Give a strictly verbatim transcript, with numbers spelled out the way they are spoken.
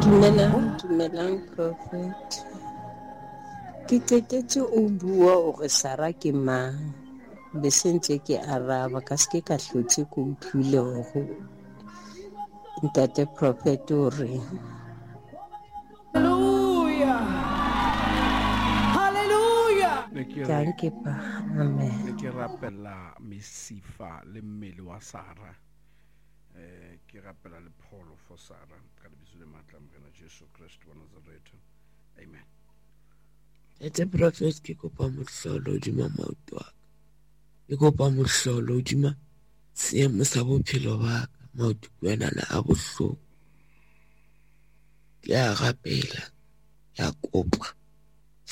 Dumelang, dumelang Prophet. Ke qetetse o bua hore Sara ke mang. Be se ntse ke araba ka se ka hlotse ke utlwile hore Ntate Prophet o reng. Hallelujah. Hallelujah. Danke pa. Amen. Ne ke rapela mesifa le mmele wa Sara. Eh ke rapela le pholo for Sara ka lebitso le matla morena Jesu Kristo wa Nazareth. Amen. Etse Prophet ke kopa mohlolo hodima maoto wa ka. Ke kopa mohlolo hodima seemo sa bophelo ba ka. Maoto ke wenana a bohloko. Ke a rapela, ke a kopa.